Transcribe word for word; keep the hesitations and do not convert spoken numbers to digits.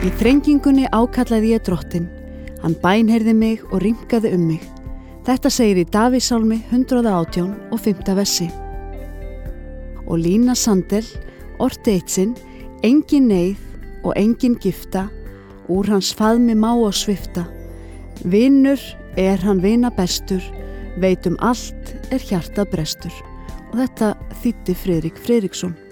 Í þrengingunni ákallaði ég drottinn, hann bænheyrði mig og rýmkaði um mig. Þetta segir í Davíðssálmi hundrað og átján og fimmta versi. Og Lína Sandel orti eitt sinn, engin neyð og engin gifta, úr hans faðmi má og svifta. Vinur er hann vina bestur, veit um allt er hjartað brestur. Og þetta þýddi Friðrik Friðriksson.